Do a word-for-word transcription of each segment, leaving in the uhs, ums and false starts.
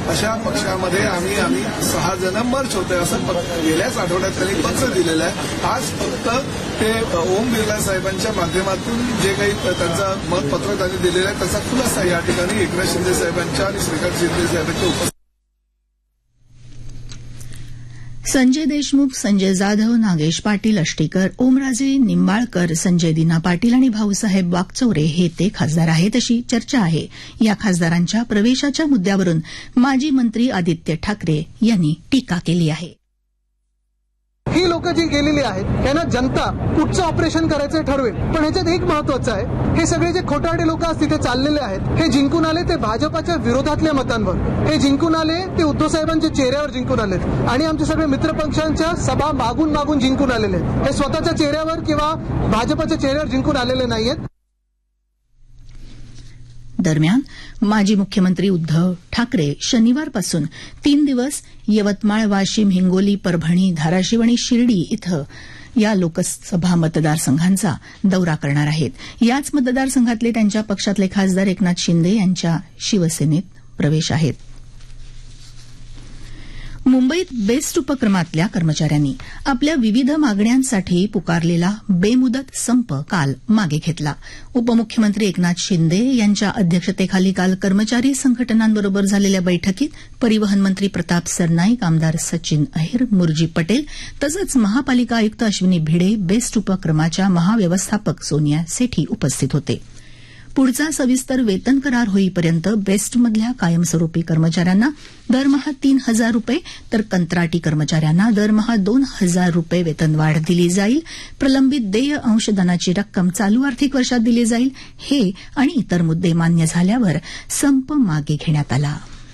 अशा पक्षामध्ये आम्ही आम्ही सहा जण मर्ज होते असं गेल्याच आठवड्यात त्यांनी पत्र दिलेलं आहे. आज फक्त ते ओम बिर्ला साहेबांच्या माध्यमातून जे काही त्यांचं मतपत्र त्यांनी दिलेलं आहे त्याचा खुलासा या ठिकाणी एकनाथ शिंदे साहेबांच्या आणि श्रीकांत शिंदे साहेबांच्या उपस्थितीत. संजय देशमुख, संजय जाधव, नागेश पाटील अष्टीकर, ओमराजे निंबाळकर, संजय दिना पाटील आणि भाऊसाहेब वाकचौरे हे ते खासदार आहेत अशी चर्चा आहे. या खासदारांच्या प्रवेशाच्या मुद्द्यावरून माजी मंत्री आदित्य ठाकरे यांनी टीका केली आहे. ही लोक जी गेलेली आहेत त्यांना जनता कुठचं ऑपरेशन करायचं ठरवेल. पण ह्याच्यात एक महत्वाचं आहे, हे सगळे जे खोटारडे लोक आज तिथे चाललेले आहेत हे जिंकून आले ते भाजपाच्या विरोधातल्या मतांवर, हे जिंकून आले ते उद्धव साहेबांच्या चेहऱ्यावर जिंकून आलेत आणि आमचे सगळे मित्रपक्षांच्या सभा मागून मागून जिंकून आलेले आहेत. हे स्वतःच्या चेहऱ्यावर किंवा भाजपाच्या चेहऱ्यावर जिंकून आलेले नाहीयेत. दरम्यान माजी मुख्यमंत्री उद्धव ठाकरे शनिवारपासून तीन दिवस यवतमाळ, वाशिम, हिंगोली, परभणी, धाराशिव आणि शिर्डी इथं या लोकसभा मतदारसंघांचा दौरा करणार आहेत. याच मतदारसंघातले त्यांच्या पक्षातले खासदार एकनाथ शिंदे यांच्या शिवसेनेत प्रवेश आहेत. मुंबईत बेस्ट उपक्रमातल्या कर्मचाऱ्यांनी आपल्या विविध मागण्यांसाठी पुकारलेला बेमुदत संप काल मागे घेतला. उपमुख्यमंत्री एकनाथ शिंदे यांच्या अध्यक्षतेखाली काल कर्मचारी संघटनांबरोबर झालेल्या बैठकीत परिवहन मंत्री प्रताप सरनाईक, आमदार सचिन अहिर, मुरजी पटेल तसंच महापालिका आयुक्त अश्विनी भिडे, बेस्ट उपक्रमाच्या महाव्यवस्थापक सोनिया सेठी उपस्थित होते. पुढचा सविस्तर वेतन करार होईपर्यंत बेस्टमधल्या कायमस्वरूपी कर्मचाऱ्यांना दरमहा तीन हजार रुपये तर कंत्राटी कर्मचाऱ्यांना दरमहा दोन हजार रुपये वेतनवाढ दिली जाईल. प्रलंबित देय अंशदानाची रक्कम चालू आर्थिक वर्षात दिली जाईल. हे आणि इतर मुद्दे मान्य झाल्यावर संप मागे घेण्यात आला.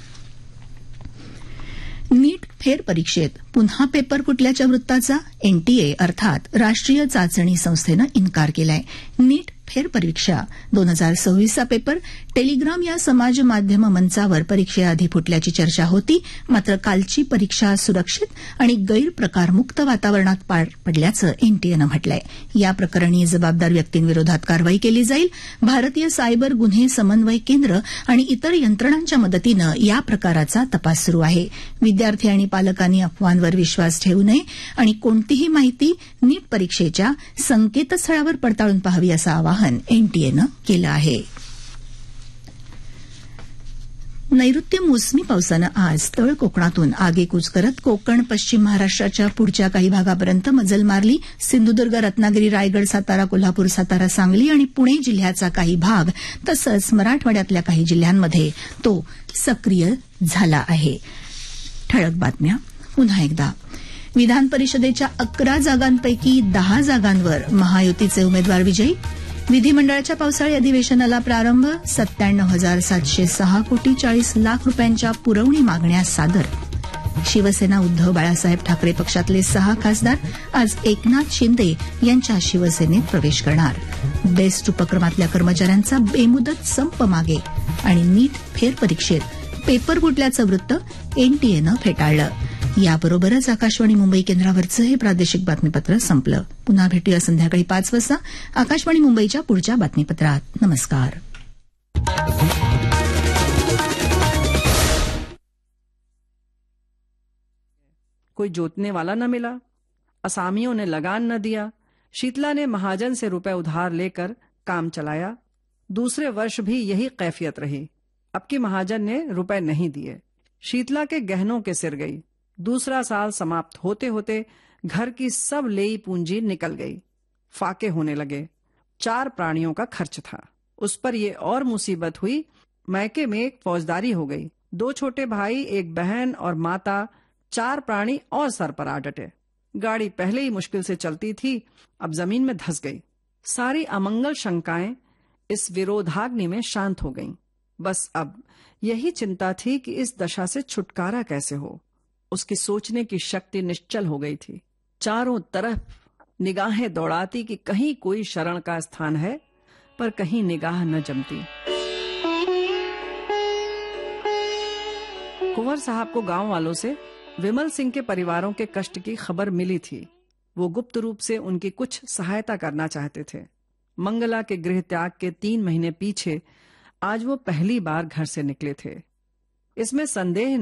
नीट फेरपरीक्षेत पुन्हा पेपर फुटल्याच्या वृत्ताचा एनटीए अर्थात राष्ट्रीय चाचणी संस्थेनं इन्कार केलाय. नीट फेरपरीक्षा दोन हजार सव्वीसचा पेपर टेलिग्राम या समाज माध्यम मंचावर परीक्षेआधी फुटल्याची चर्चा होती. मात्र कालची परीक्षा सुरक्षित आणि गैरप्रकारमुक्त वातावरणात पार पडल्याचं एनटीएनं म्हटलंय. या प्रकरणी जबाबदार व्यक्तींविरोधात कारवाई केली जाईल. भारतीय सायबर गुन्हे समन्वय केंद्र आणि इतर यंत्रणांच्या मदतीनं या प्रकाराचा तपास सुरू आहे. विद्यार्थी आणि पालकांनी अफवांवर विश्वास ठेवू नये आणि कोणतीही माहिती नीट परीक्षेच्या संकेतस्थळावर पडताळून पाहावी असं आवाहन एनटीएनं केलं आहे. नैऋत्य मोसमी पावसानं आज तळ कोकणातून आगेकूच करत कोकण, पश्चिम महाराष्ट्राच्या पुढच्या काही भागापर्यंत मजल मारली. सिंधुदुर्ग, रत्नागिरी, रायगड, सातारा, कोल्हापूर, सातारा, सांगली आणि पुणे जिल्ह्याचा काही भाग तसंच मराठवाड्यातल्या काही जिल्ह्यांमध्ये तो सक्रिय झाला आहे. ठळक बातम्या पुन्हा एकदा. विधान परिषदेच्या अकरा जागांपैकी दहा जागांवर महायुतीचे उमेदवार विजयी. विधिमंडळाच्या पावसाळी अधिवेशनाला प्रारंभ. सत्त्याण्णव हजार सातशे सहा कोटी चाळीस लाख रुपयांच्या पुरवणी मागण्या सादर. शिवसेना उद्धव बाळासाहेब ठाकरे पक्षातले सहा खासदार आज एकनाथ शिंदे यांच्या शिवसेनेत प्रवेश करणार. बेस्ट उपक्रमातल्या कर्मचाऱ्यांचा बेमुदत संप मागे आणि नीट फेरपरीक्षेत पेपर फुटल्याचं वृत्त एनटीएनं फेटाळलं. याबरोबरच आकाशवाणी मुंबई केंद्रावरचं हे प्रादेशिक बातमीपत्र संपलं. पुन्हा भेटूया संध्याकाळी पाच वाजता आकाशवाणी मुंबईच्या पुढच्या बातमीपत्रात. नमस्कार. कोई जोतने वाला न मिला, असामियों ने लगान न दिया. शीतला ने महाजन से रुपए उधार लेकर काम चलाया. दूसरे वर्ष भी यही कैफियत रही. अब की महाजन ने रुपए नहीं दिए. शीतला के गहनों के सिर गई. दूसरा साल समाप्त होते होते घर की सब लेई पूंजी निकल गई. फाके होने लगे. चार प्राणियों का खर्च था. उस पर यह और मुसीबत हुई, मैके में एक फौजदारी हो गई. दो छोटे भाई, एक बहन और माता, चार प्राणी और सर पर आ डटे. गाड़ी पहले ही मुश्किल से चलती थी, अब जमीन में धंस गई. सारी अमंगल शंकाएं इस विरोधाग्नि में शांत हो गईं. बस अब यही चिंता थी कि इस दशा से छुटकारा कैसे हो. उसकी सोचने की शक्ति निश्चल हो गई थी. चारों तरफ निगाहें दौड़ाती कि कहीं कोई शरण का स्थान है, पर कहीं निगाह न जमती. कुंवर साहब को गांव वालों से विमल सिंह के परिवारों के कष्ट की खबर मिली थी. वो गुप्त रूप से उनकी कुछ सहायता करना चाहते थे. मंगला के गृह त्याग के तीन महीने पीछे आज वो पहली बार घर से निकले थे. इसमें संदेह